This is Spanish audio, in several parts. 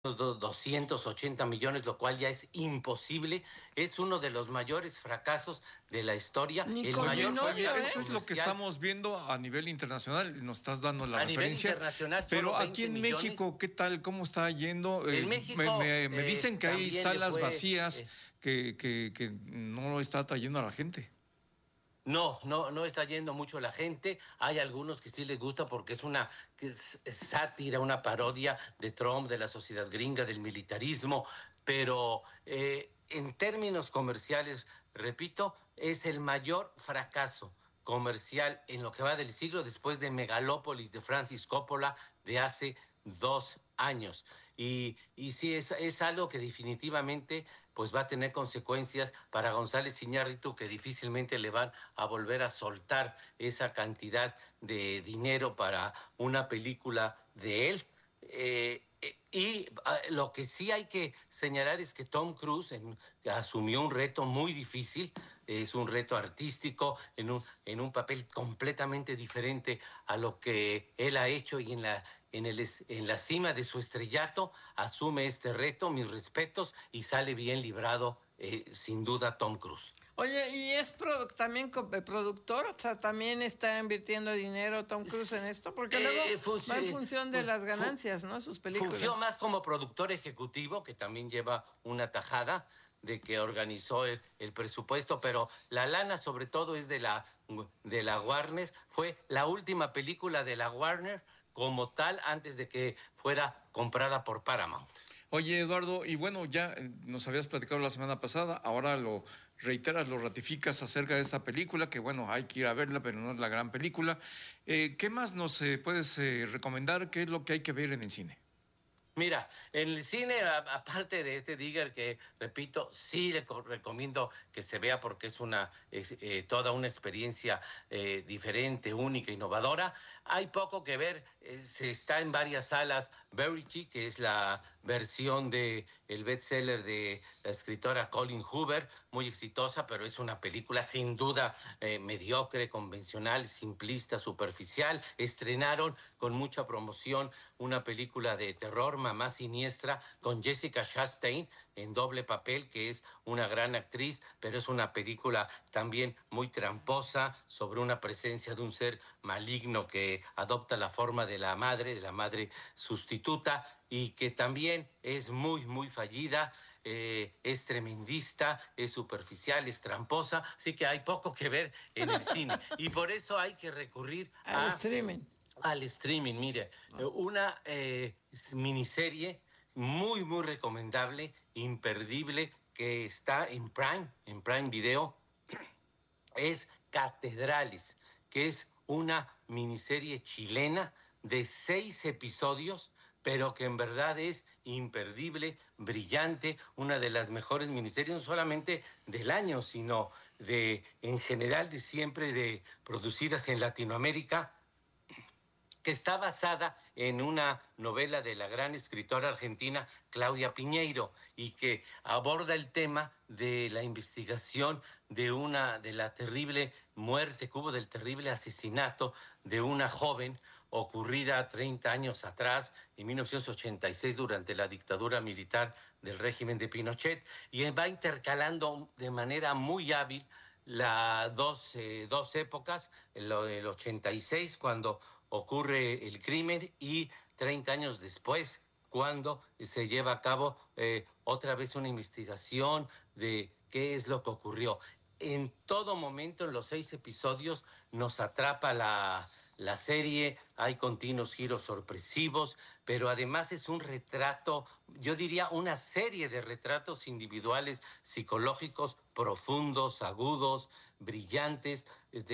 280 millones, lo cual ya es imposible. Es uno de los mayores fracasos de la historia, Ni el con mayor Oye, fracaso eso es lo que comercial estamos viendo a nivel internacional, nos estás dando la a nivel referencia, internacional, solo pero aquí 20 en millones. México, ¿qué tal? ¿Cómo está yendo? En México Me dicen que hay también le salas fue. vacías que no lo está atrayendo a la gente. No está yendo mucho la gente. Hay algunos que sí les gusta porque es sátira, una parodia de Trump, de la sociedad gringa, del militarismo, pero en términos comerciales, repito, es el mayor fracaso comercial en lo que va del siglo después de Megalópolis de Francis Coppola de hace 2 años. Y sí, es algo que definitivamente pues va a tener consecuencias para González Iñárritu, que difícilmente le van a volver a soltar esa cantidad de dinero para una película de él. Lo que sí hay que señalar es que Tom Cruise asumió un reto muy difícil, es un reto artístico en un papel completamente diferente a lo que él ha hecho y en la cima de su estrellato asume este reto, mis respetos, y sale bien librado, sin duda, Tom Cruise. Oye, ¿y es también productor? O sea, ¿también está invirtiendo dinero Tom Cruise en esto? Porque luego va en función de las ganancias, ¿no? Sus películas. Fungió más como productor ejecutivo, que también lleva una tajada de que organizó el presupuesto, pero la lana sobre todo es de la Warner. Fue la última película de la Warner como tal antes de que fuera comprada por Paramount. Oye, Eduardo, y bueno, ya nos habías platicado la semana pasada, ahora lo reiteras, lo ratificas acerca de esta película, que bueno, hay que ir a verla, pero no es la gran película. ¿Qué más nos puedes recomendar? ¿Qué es lo que hay que ver en el cine? Mira, en el cine, aparte de este Digger, que repito, sí le recomiendo que se vea porque es toda una experiencia diferente, única, innovadora. Hay poco que ver, se está en varias salas. Verity, que es la versión de el bestseller de la escritora Colleen Hoover, muy exitosa, pero es una película sin duda mediocre, convencional, simplista, superficial. Estrenaron con mucha promoción una película de terror, Mamá Siniestra, con Jessica Chastain en doble papel, que es una gran actriz, pero es una película también muy tramposa sobre una presencia de un ser maligno que adopta la forma de la madre sustituta, y que también es muy, muy fallida. Es tremendista, es superficial, es tramposa, así que hay poco que ver en el cine. Y por eso hay que recurrir Al streaming. al streaming. Mire, una miniserie muy, muy recomendable, imperdible, que está en Prime Video, es Catedrales, que es una miniserie chilena de 6 episodios, pero que en verdad es imperdible, brillante, una de las mejores miniseries, no solamente del año, sino en general, de siempre, producidas en Latinoamérica, que está basada en una novela de la gran escritora argentina Claudia Piñeiro, y que aborda el tema de la investigación de la terrible muerte que hubo, del terrible asesinato de una joven ocurrida 30 años atrás, en 1986, durante la dictadura militar del régimen de Pinochet, y va intercalando de manera muy hábil las dos épocas, el 86, cuando ocurre el crimen, y 30 años después, cuando se lleva a cabo otra vez una investigación de qué es lo que ocurrió. En todo momento, en los 6 episodios, nos atrapa la serie, hay continuos giros sorpresivos, pero además es un retrato, yo diría una serie de retratos individuales, psicológicos, profundos, agudos, brillantes,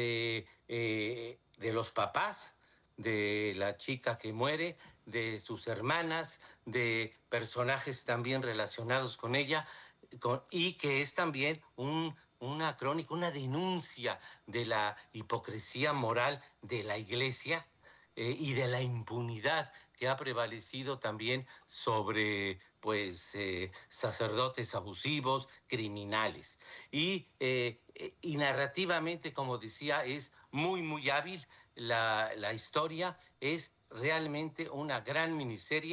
de los papás, de la chica que muere, de sus hermanas, de personajes también relacionados con ella, y que es también una crónica, una denuncia de la hipocresía moral de la Iglesia, y de la impunidad que ha prevalecido también sobre, pues, sacerdotes abusivos, criminales. Y narrativamente, como decía, es muy, muy hábil. La historia es realmente una gran miniserie.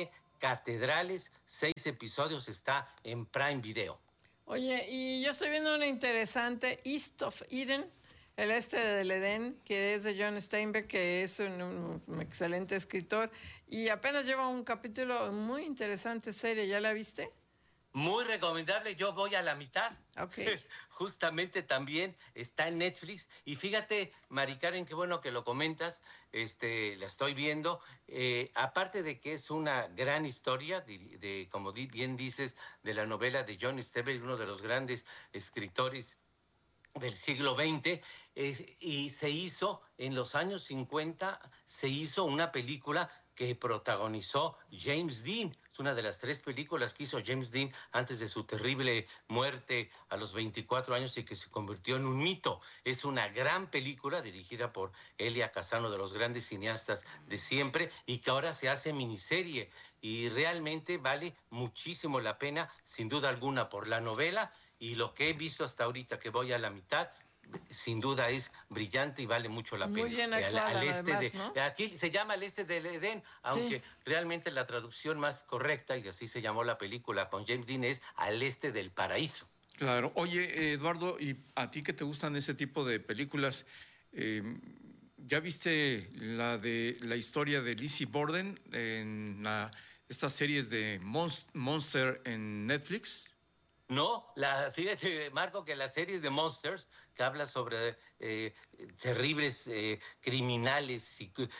Catedrales, 6 episodios, está en Prime Video. Oye, y yo estoy viendo una interesante, East of Eden, el este del Edén, que es de John Steinbeck, que es un excelente escritor, y apenas lleva un capítulo muy interesante, serie. ¿Ya la viste? Muy recomendable, yo voy a la mitad. Okay. Justamente también está en Netflix. Y fíjate, Mari Karen, qué bueno que lo comentas, la estoy viendo. Aparte de que es una gran historia, como bien dices, de la novela de John Steinbeck, uno de los grandes escritores del siglo XX, y se hizo en los años 50, se hizo una película que protagonizó James Dean. Es una de las 3 películas que hizo James Dean antes de su terrible muerte a los 24 años y que se convirtió en un mito. Es una gran película dirigida por Elia Kazan, de los grandes cineastas de siempre, y que ahora se hace miniserie. Y realmente vale muchísimo la pena, sin duda alguna, por la novela, y lo que he visto hasta ahorita, que voy a la mitad, sin duda es brillante y vale mucho la pena. Muy bien actuada, además, ¿no? Aquí se llama El Este del Edén, aunque realmente la traducción más correcta, y así se llamó la película con James Dean, es Al Este del Paraíso. Claro. Oye, Eduardo, ¿y a ti que te gustan ese tipo de películas, ya viste la historia de Lizzie Borden en estas series de Monster en Netflix? No, fíjate, Marco, que las series de Monsters, que habla sobre terribles criminales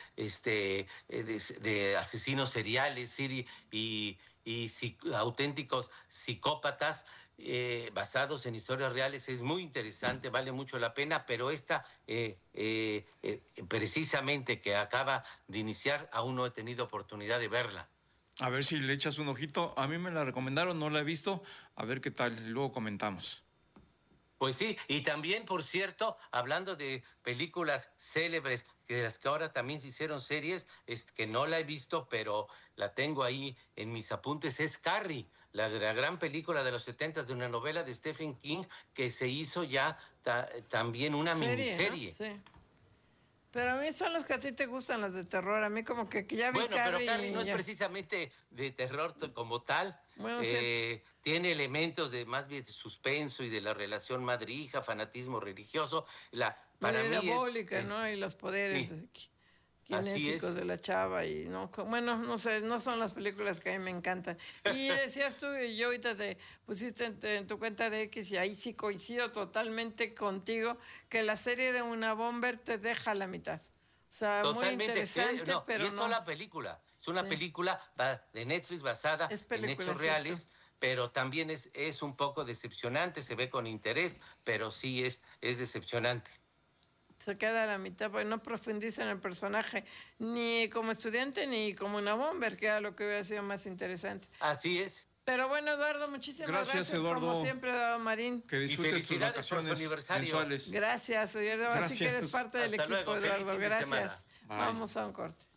de asesinos seriales y auténticos psicópatas basados en historias reales, es muy interesante, vale mucho la pena, pero esta precisamente que acaba de iniciar, aún no he tenido oportunidad de verla. A ver si le echas un ojito. A mí me la recomendaron, no la he visto. A ver qué tal, luego comentamos. Pues sí, y también, por cierto, hablando de películas célebres, de las que ahora también se hicieron series, que no la he visto, pero la tengo ahí en mis apuntes, es Carrie, la gran película de los 70 de una novela de Stephen King, que se hizo ya también una miniserie. ¿No? Sí. Pero a mí son las que a ti te gustan, las de terror. A mí como que ya vi Carrie. Bueno, pero Carrie no es precisamente de terror como tal. Bueno, tiene elementos de más bien de suspenso y de la relación madre-hija, fanatismo religioso. Para mí diabólica, ¿no? Y los poderes kinésicos de la chava. Y no sé, no son las películas que a mí me encantan. Y decías tú, y yo ahorita te pusiste en tu cuenta de X, y ahí sí coincido totalmente contigo, que la serie de Una Bomber te deja a la mitad. O sea, totalmente, muy interesante, pero y es no la película. Es una película de Netflix basada en hechos reales, pero también es un poco decepcionante, se ve con interés, pero sí es decepcionante. Se queda a la mitad porque no profundiza en el personaje, ni como estudiante ni como Una Bomber, que era lo que hubiera sido más interesante. Así es. Pero bueno, Eduardo, muchísimas gracias Eduardo. Como siempre, Marín. Que disfrutes tus vacaciones mensuales. Gracias, ahora sí que eres parte del equipo, luego, Eduardo. Gracias. Vamos a un corte.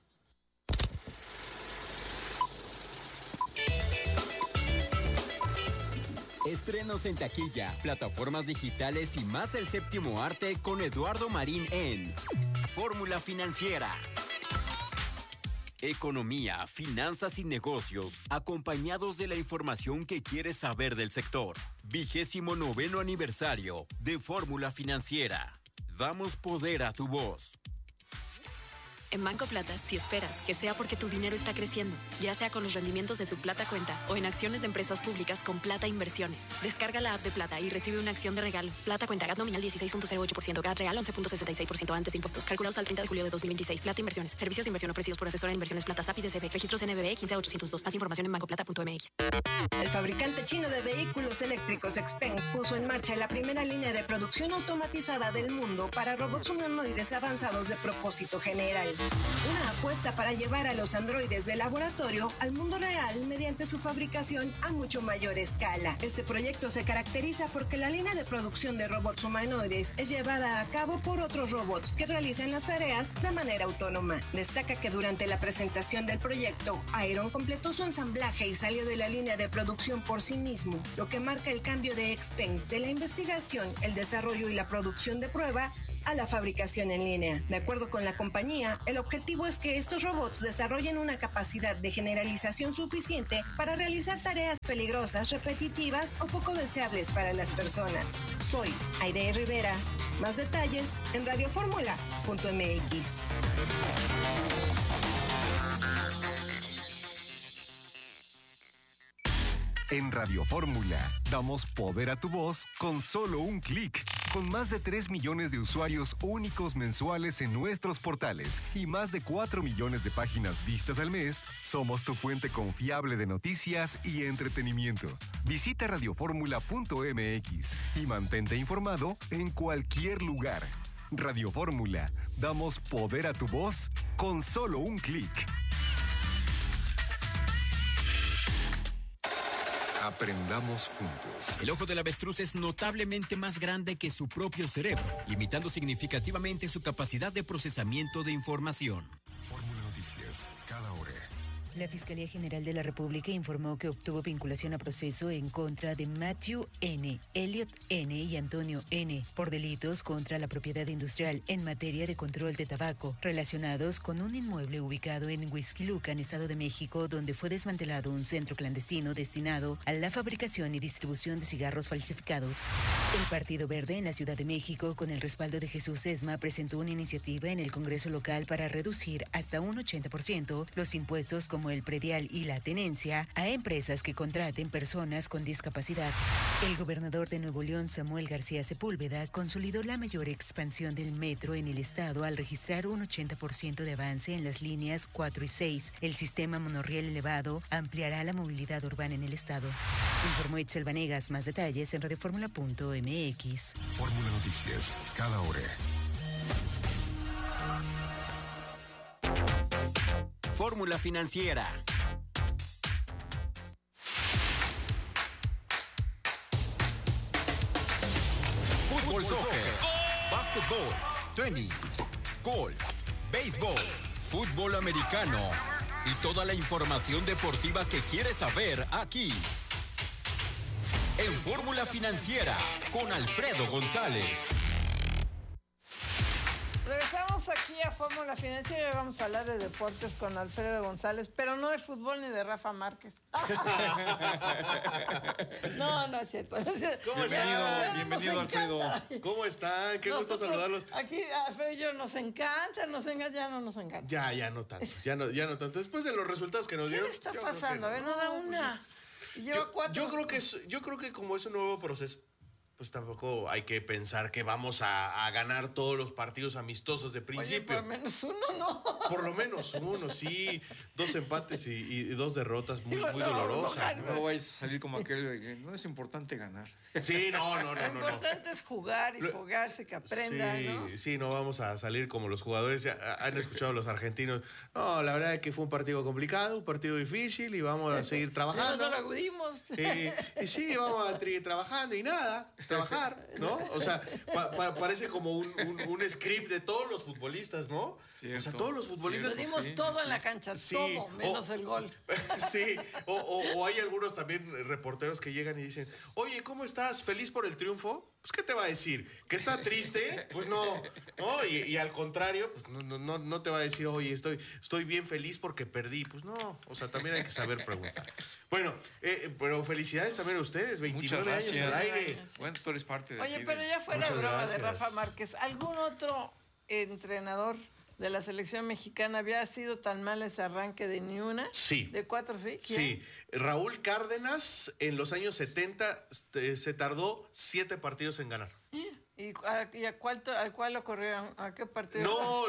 Estrenos en taquilla, plataformas digitales y más el séptimo arte con Eduardo Marín en Fórmula Financiera. Economía, finanzas y negocios, acompañados de la información que quieres saber del sector. 29º aniversario de Fórmula Financiera. Damos poder a tu voz. En Banco Plata, si esperas que sea porque tu dinero está creciendo, ya sea con los rendimientos de tu Plata Cuenta o en acciones de empresas públicas con Plata Inversiones. Descarga la app de Plata y recibe una acción de regalo. Plata Cuenta, GAT nominal 16.08%, GAT real 11.66% antes de impuestos. Calculados al 30 de julio de 2026. Plata Inversiones. Servicios de inversión ofrecidos por asesora en inversiones Plata SAP y DCB. Registros NBE 15802. Más información en bancoplata.mx. El fabricante chino de vehículos eléctricos XPeng puso en marcha la primera línea de producción automatizada del mundo para robots humanoides avanzados de propósito general. Una apuesta para llevar a los androides de laboratorio al mundo real mediante su fabricación a mucho mayor escala. Este proyecto se caracteriza porque la línea de producción de robots humanoides es llevada a cabo por otros robots que realizan las tareas de manera autónoma. Destaca que durante la presentación del proyecto, Iron completó su ensamblaje y salió de la línea de producción por sí mismo, lo que marca el cambio de XPeng de la investigación, el desarrollo y la producción de prueba a la fabricación en línea. De acuerdo con la compañía, el objetivo es que estos robots desarrollen una capacidad de generalización suficiente para realizar tareas peligrosas, repetitivas o poco deseables para las personas. Soy Aide Rivera. Más detalles en radioformula.mx. En Radio Fórmula, damos poder a tu voz con solo un clic. Con más de 3 millones de usuarios únicos mensuales en nuestros portales y más de 4 millones de páginas vistas al mes, somos tu fuente confiable de noticias y entretenimiento. Visita radioformula.mx y mantente informado en cualquier lugar. Radio Fórmula, damos poder a tu voz con solo un clic. Aprendamos juntos. El ojo del avestruz es notablemente más grande que su propio cerebro, limitando significativamente su capacidad de procesamiento de información. Fórmula Noticias, cada hora. La Fiscalía General de la República informó que obtuvo vinculación a proceso en contra de Matthew N., Elliot N. y Antonio N. por delitos contra la propiedad industrial en materia de control de tabaco, relacionados con un inmueble ubicado en Huixquilucan, Estado de México, donde fue desmantelado un centro clandestino destinado a la fabricación y distribución de cigarros falsificados. El Partido Verde en la Ciudad de México, con el respaldo de Jesús Esma, presentó una iniciativa en el Congreso local para reducir hasta un 80% los impuestos como el predial y la tenencia a empresas que contraten personas con discapacidad. El gobernador de Nuevo León, Samuel García Sepúlveda, consolidó la mayor expansión del metro en el estado al registrar un 80% de avance en las líneas 4 y 6. El sistema monorriel elevado ampliará la movilidad urbana en el estado. Informó Itzel Vanegas. Más detalles en radioformula.mx. Fórmula Noticias, cada hora. Fórmula Financiera. Fútbol, soccer, básquetbol, tenis, golf, béisbol, fútbol americano y toda la información deportiva que quieres saber aquí. En Fórmula Financiera con Alfredo González. Regresamos aquí a Fórmula Financiera y vamos a hablar de deportes con Alfredo González, pero no de fútbol ni de Rafa Márquez. No es cierto. No es cierto. ¿Cómo están? Bienvenido, Alfredo. ¿Cómo están? Qué gusto saludarlos. Aquí, Alfredo y yo nos encanta, ya no nos encanta. Ya no tanto, ya no tanto. Después de los resultados que nos ¿Qué dieron. le está pasando? A ver, no da una. Lleva 4. Yo creo que como es un nuevo proceso, pues tampoco hay que pensar que vamos a ganar todos los partidos amistosos de principio. Oye, por lo menos uno, ¿no? Por lo menos uno, sí. 2 empates y 2 derrotas muy dolorosas. No vais a salir como aquel que no es importante ganar. Sí, no. Lo importante es jugar y jugarse, que aprendan, ¿no? Sí, no vamos a salir como los jugadores. Han escuchado los argentinos. No, la verdad es que fue un partido complicado, un partido difícil y vamos a seguir trabajando. No lo agudimos. Y sí, vamos a seguir trabajando y nada. Trabajar, ¿no? O sea, parece como un script de todos los futbolistas, ¿no? Cierto. O sea, todos los futbolistas. Lo dimos todo en la cancha, todo, menos el gol. Sí, o hay algunos también reporteros que llegan y dicen, oye, ¿cómo estás? ¿Feliz por el triunfo? Pues, ¿qué te va a decir? ¿Que está triste? Pues no. Y al contrario, pues no te va a decir, oye, estoy bien feliz porque perdí. Pues no, o sea, también hay que saber preguntar. Bueno, pero felicidades también a ustedes, 29 años al aire. Bueno, tú eres parte de Oye, aquí. pero ya fuera de broma gracias. de Rafa Márquez, ¿algún otro entrenador de la selección mexicana había sido tan mal ese arranque de ni una? Sí. ¿De 4 sí? ¿Quién? Sí. Raúl Cárdenas en los años 70 se tardó 7 partidos en ganar. ¿Y al cuál lo corrieron? ¿A qué partido? No,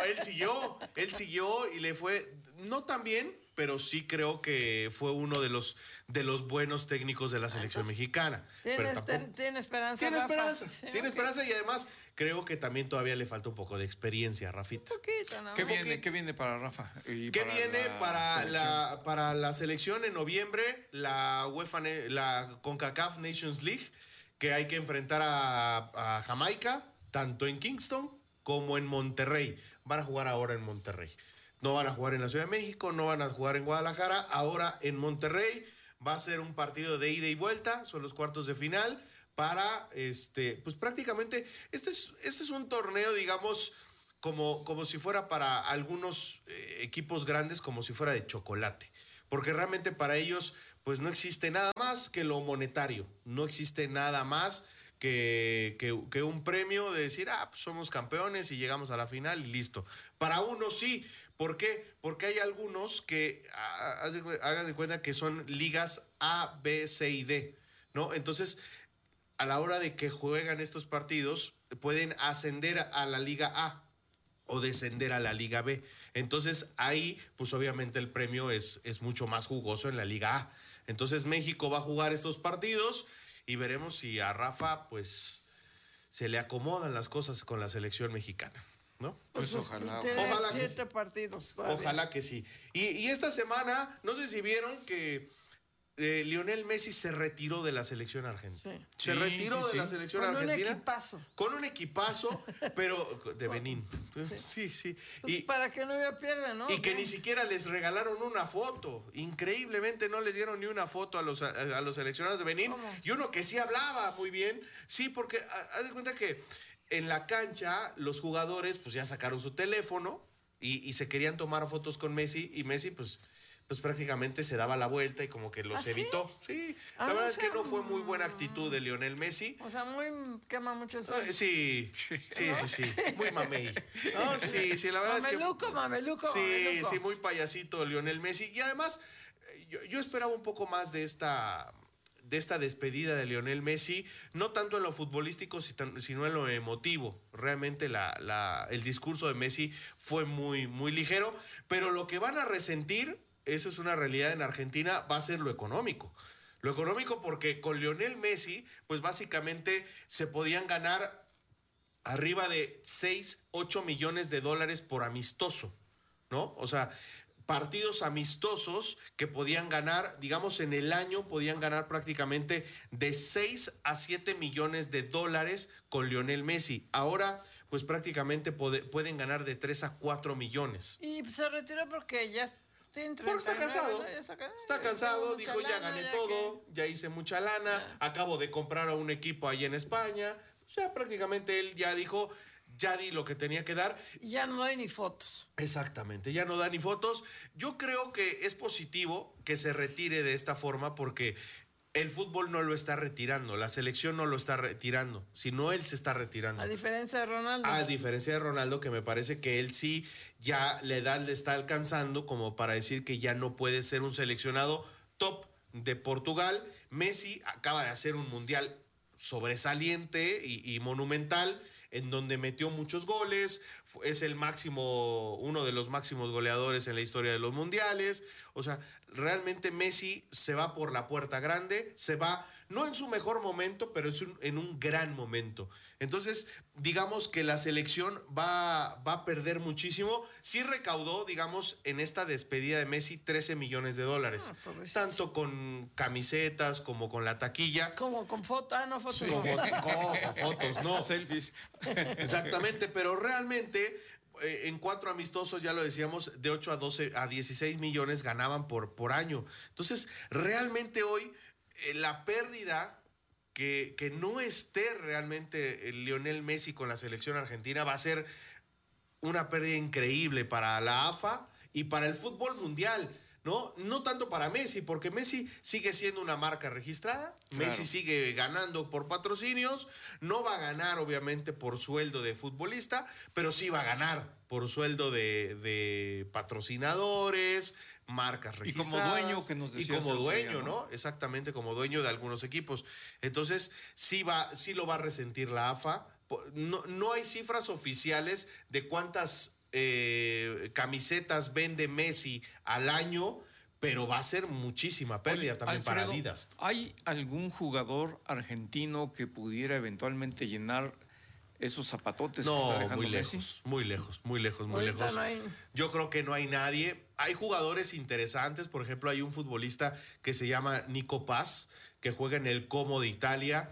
él siguió y le fue no tan bien, pero sí creo que fue uno de los buenos técnicos de la selección mexicana. Tiene esperanza. Rafa. Tiene esperanza y además creo que también todavía le falta un poco de experiencia a Rafita. Un poquito, ¿no? ¿Qué viene para Rafa? ¿Qué viene para la selección en noviembre? La CONCACAF Nations League, que hay que enfrentar a Jamaica, tanto en Kingston como en Monterrey. Van a jugar ahora en Monterrey. No van a jugar en la Ciudad de México, no van a jugar en Guadalajara, ahora en Monterrey. Va a ser un partido de ida y vuelta, son los cuartos de final. para, pues prácticamente, este es un torneo, digamos, como si fuera para algunos equipos grandes, como si fuera de chocolate. Porque realmente para ellos, pues no existe nada más que lo monetario. No existe nada más que un premio de decir, pues somos campeones y llegamos a la final y listo. Para unos sí. ¿Por qué? Porque hay algunos que, hagan de cuenta que son ligas A, B, C y D, ¿no? Entonces, a la hora de que juegan estos partidos, pueden ascender a la Liga A o descender a la Liga B. Entonces, ahí, pues obviamente el premio es mucho más jugoso en la Liga A. Entonces, México va a jugar estos partidos y veremos si a Rafa, pues, se le acomodan las cosas con la selección mexicana, ¿no? Pues ojalá. Ojalá 7 sí. partidos. Todavía. Ojalá que sí. Y esta semana, no sé si vieron que Lionel Messi se retiró de la selección argentina. Sí. Se retiró de la selección argentina. Con un equipazo. Con un equipazo, pero de Benín. Sí. Pues para que no hubiera pierde, ¿no? Y que ni siquiera les regalaron una foto. Increíblemente no les dieron ni una foto a los seleccionados de Benín. ¿Cómo? Y uno que sí hablaba muy bien. Sí, porque haz de cuenta que en la cancha los jugadores pues ya sacaron su teléfono y se querían tomar fotos con Messi. Y Messi pues prácticamente se daba la vuelta y como que los evitó. Sí, la verdad es que no fue muy buena actitud de Lionel Messi. O sea, quema mucho el sol. Sí. Muy mamey. No, sí, la verdad es que... Mameluco. Sí, muy payasito Lionel Messi. Y además, yo esperaba un poco más de esta despedida de Lionel Messi, no tanto en lo futbolístico, sino en lo emotivo. Realmente el discurso de Messi fue muy, muy ligero, pero lo que van a resentir, eso es una realidad en Argentina, va a ser lo económico. Lo económico porque con Lionel Messi, pues básicamente se podían ganar arriba de 6-8 millones de dólares por amistoso, ¿no? O sea, partidos amistosos que podían ganar, digamos en el año, podían ganar prácticamente de 6 a 7 millones de dólares con Lionel Messi. Ahora, pues prácticamente pueden ganar de 3 a 4 millones. Y se retiró porque ya... Porque está cansado. Está cansado, dijo, ya gané todo, ya hice mucha lana, acabo de comprar a un equipo ahí en España. O sea, prácticamente él ya dijo, ya di lo que tenía que dar. Y ya no hay ni fotos. Exactamente, ya no da ni fotos. Yo creo que es positivo que se retire de esta forma porque el fútbol no lo está retirando, la selección no lo está retirando, sino él se está retirando. A diferencia de Ronaldo. A diferencia de Ronaldo, que me parece que él sí, ya la edad le está alcanzando como para decir que ya no puede ser un seleccionado top de Portugal. Messi acaba de hacer un mundial sobresaliente y monumental, en donde metió muchos goles, es uno de los máximos goleadores en la historia de los mundiales. O sea, realmente Messi se va por la puerta grande, se va, no en su mejor momento, pero en un gran momento. Entonces, digamos que la selección va a perder muchísimo. Sí recaudó, digamos, en esta despedida de Messi, 13 millones de dólares. Tanto con camisetas como con la taquilla. Como con fotos, no fotos. Sí, con fotos, no. Selfies. Exactamente, pero realmente en 4 amistosos, ya lo decíamos, de 8 a 12 a 16 millones ganaban por año. Entonces, realmente hoy la pérdida que no esté realmente Lionel Messi con la selección argentina va a ser una pérdida increíble para la AFA y para el fútbol mundial. No tanto para Messi, porque Messi sigue siendo una marca registrada, claro. Messi sigue ganando por patrocinios, no va a ganar obviamente por sueldo de futbolista, pero sí va a ganar por sueldo de patrocinadores, marcas registradas. Y como dueño, que nos decías. Y como dueño, ¿no? Exactamente, como dueño de algunos equipos. Entonces, sí lo va a resentir la AFA. No hay cifras oficiales de cuántas camisetas vende Messi al año, pero va a ser muchísima pérdida. Oye, también, Alfredo, para Adidas. ¿Hay algún jugador argentino que pudiera eventualmente llenar esos zapatotes que está dejando Messi? Muy lejos. No hay... Yo creo que no hay nadie. Hay jugadores interesantes, por ejemplo, hay un futbolista que se llama Nico Paz, que juega en el Como de Italia,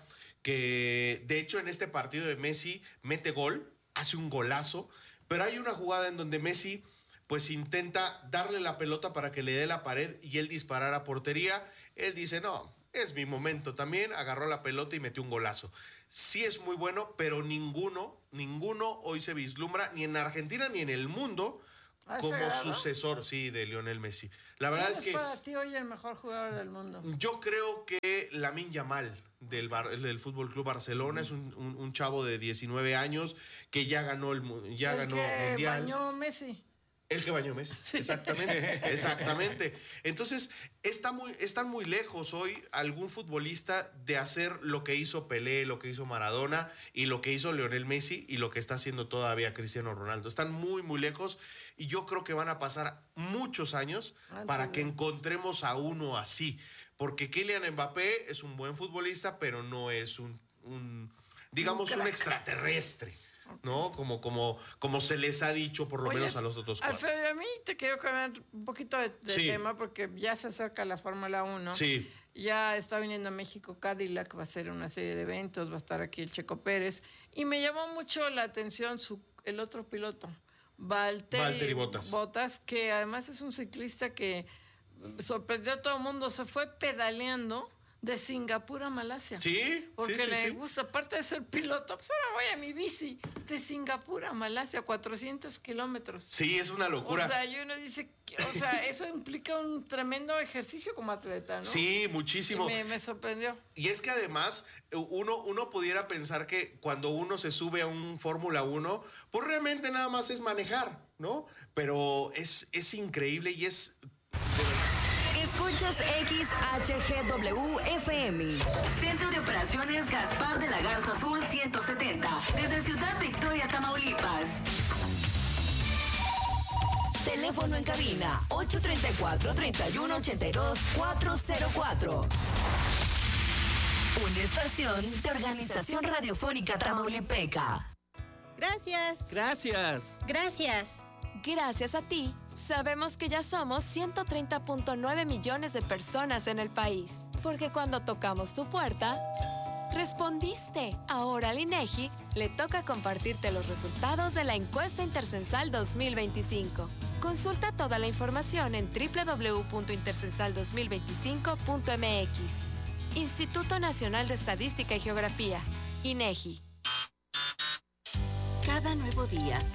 que de hecho en este partido de Messi mete gol, hace un golazo. Pero hay una jugada en donde Messi pues intenta darle la pelota para que le dé la pared y él disparar a portería. Él dice, no, es mi momento también, agarró la pelota y metió un golazo. Sí es muy bueno, pero ninguno hoy se vislumbra, ni en Argentina ni en el mundo, como sucesor, sí, de Lionel Messi. La verdad es que... ¿Quién es para ti hoy el mejor jugador del mundo? Yo creo que Lamine Yamal del Fútbol Club Barcelona es un chavo de 19 años que ya ganó mundial. Bañó Messi. El que bañó Messi, exactamente. Entonces, están muy lejos hoy algún futbolista de hacer lo que hizo Pelé, lo que hizo Maradona y lo que hizo Lionel Messi y lo que está haciendo todavía Cristiano Ronaldo. Están muy, muy lejos y yo creo que van a pasar muchos años para que encontremos a uno así. Porque Kylian Mbappé es un buen futbolista, pero no es un extraterrestre. ¿No? Como se les ha dicho por lo menos a los otros cuatro. Alfredo, a mí te quiero cambiar un poquito de tema porque ya se acerca la Fórmula 1. Sí. Ya está viniendo a México Cadillac, va a hacer una serie de eventos, va a estar aquí el Checo Pérez. Y me llamó mucho la atención el otro piloto, Valtteri Bottas, que además es un ciclista que sorprendió a todo el mundo, se fue pedaleando de Singapur a Malasia. Sí. Porque le gusta, aparte de ser piloto, pues ahora voy a mi bici de Singapur a Malasia, 400 kilómetros. Sí, es una locura. O sea, y uno dice, eso implica un tremendo ejercicio como atleta, ¿no? Sí, muchísimo. Me sorprendió. Y es que además, uno pudiera pensar que cuando uno se sube a un Fórmula 1, pues realmente nada más es manejar, ¿no? Pero es increíble y es... Escuchas XHGW-FM. Centro de Operaciones Gaspar de la Garza Azul 170. Desde Ciudad Victoria, Tamaulipas. Teléfono en cabina 834-3182-404. Una estación de Organización Radiofónica Tamaulipeca. Gracias. Gracias. Gracias. Gracias a ti, sabemos que ya somos 130.9 millones de personas en el país. Porque cuando tocamos tu puerta, respondiste. Ahora al INEGI le toca compartirte los resultados de la encuesta intercensal 2025. Consulta toda la información en www.intercensal2025.mx. Instituto Nacional de Estadística y Geografía, INEGI. Cada nuevo día